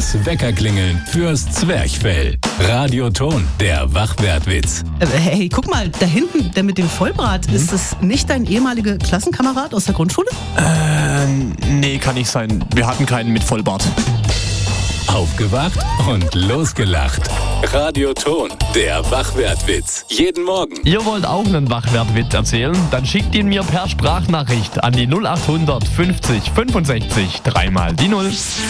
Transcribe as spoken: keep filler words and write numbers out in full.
Das Weckerklingeln fürs Zwerchfell. Radioton, der Wachwertwitz. Äh, Hey, guck mal, da hinten, der mit dem Vollbart, Hm? ist das nicht dein ehemaliger Klassenkamerad aus der Grundschule? Äh, nee, kann nicht sein. Wir hatten keinen mit Vollbart. Aufgewacht und losgelacht. Radioton, der Wachwertwitz. Jeden Morgen. Ihr wollt auch einen Wachwertwitz erzählen? Dann schickt ihn mir per Sprachnachricht an die null acht hundert fünfzig fünfundsechzig dreimal die null.